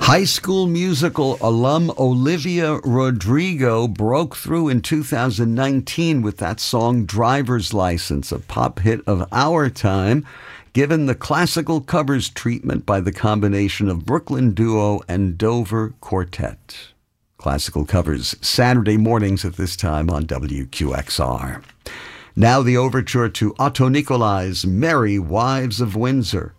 High School Musical alum Olivia Rodrigo broke through in 2019 with that song Driver's License, a pop hit of our time, given the classical covers treatment by the combination of Brooklyn Duo and Dover Quartet. Classical covers, Saturday mornings at this time on WQXR. Now the overture to Otto Nicolai's Merry Wives of Windsor.